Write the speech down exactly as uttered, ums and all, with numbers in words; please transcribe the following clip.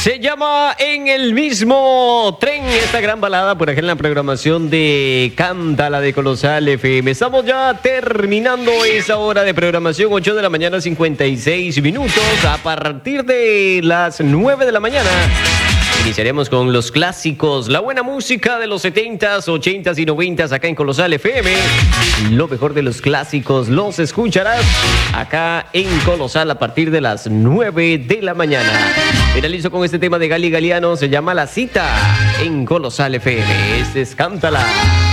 Se llama En el mismo tren, esta gran balada por acá en la programación de Cántala de Colosal F M. Estamos ya terminando esa hora de programación, ocho de la mañana, cincuenta y seis minutos. A partir de las nueve de la mañana iniciaremos con los clásicos, la buena música de los setentas, ochentas y noventas acá en Colosal F M. Lo mejor de los clásicos los escucharás acá en Colosal a partir de las nueve de la mañana. Finalizo con este tema de Gali Galiano, se llama La Cita en Colosal F M. Este es Cántala.